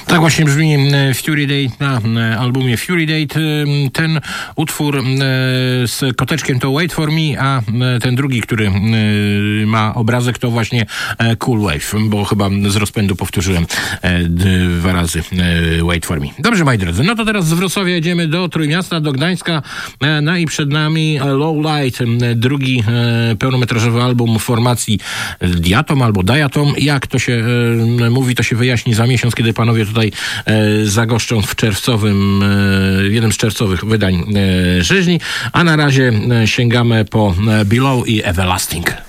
Tak właśnie brzmi Fury Date na albumie Fury Date. Ten utwór z koteczkiem to Wait For Me, a ten drugi, który ma obrazek, to właśnie Cool Wave, bo chyba z rozpędu powtórzyłem 2 razy Wait For Me. Dobrze, moi drodzy, no to teraz z Wrocławia jedziemy do Trójmiasta, do Gdańska, no i przed nami Low Light, drugi pełnometrażowy album formacji Diatom albo Diatom. Jak to się mówi, to się wyjaśni za miesiąc, kiedy panowie tutaj zagoszczą w jednym z czerwcowych wydań Żyźni, a na razie sięgamy po Below i Everlasting.